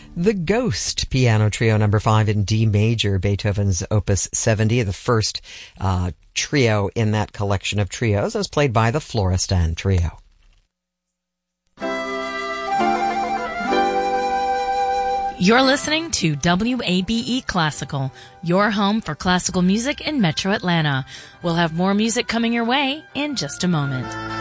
The Ghost Piano Trio number 5 in D major, Beethoven's Opus 70, the first trio in that collection of trios, as played by the Florestan Trio. You're listening to WABE Classical, your home for classical music in Metro Atlanta. We'll have more music coming your way in just a moment.